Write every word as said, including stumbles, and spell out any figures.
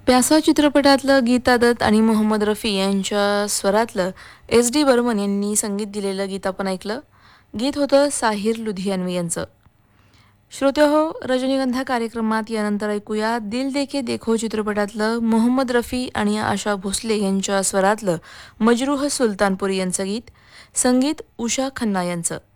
प्यासा चित्रपटातलं गीता दत्त आणि मोहम्मद रफी यांच्या स्वरातलं एस डी बर्मन यांनी संगीत दिलेलं गीत आपण ऐकलं. गीत होतं साहिर लुधियानवी यांचं. श्रोत्याहो, रजनीगंधा कार्यक्रमात यानंतर ऐकूया दिल देके देखो चित्रपटातलं मोहम्मद रफी आणि आशा भोसले यांच्या स्वरातलं मजरूह सुलतानपुरी यांचं गीत. संगीत उषा खन्ना यांचं.